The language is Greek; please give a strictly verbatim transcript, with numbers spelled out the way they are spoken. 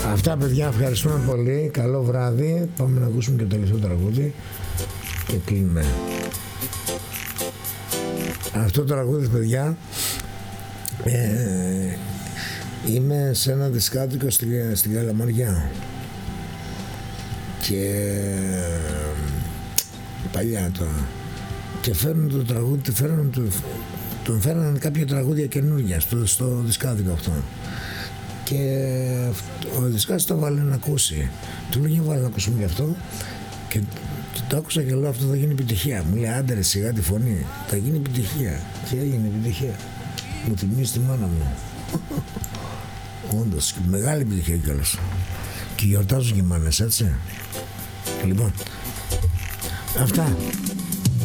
Αυτά παιδιά, ευχαριστούμε πολύ. Καλό βράδυ. Πάμε να ακούσουμε και το τελευταίο τραγούδι και κλείνουμε. Αυτό το τραγούδι παιδιά, ε, είμαι σε ένα δισκάτικο στη, στην Καλαμαριά και παλιά τώρα και φέρνουν το τραγούδι, φέρνουν το, τον φέρναν κάποια τραγούδια καινούργια στο, στο δισκάδικο αυτό και ο δισκάς το βάλε να ακούσει, του λέγε βάλε να ακούσουμε γι' αυτό και το άκουσα και λέω αυτό θα γίνει επιτυχία. Μου λέει άντε ρε σιγά τη φωνή, θα γίνει επιτυχία. Και έγινε επιτυχία. Μου θυμίζει τη μάνα μου. Όντως, μεγάλη επιτυχία κιόλας. Και γιορτάζουν και οι μάνες, έτσι. Λοιπόν, αυτά.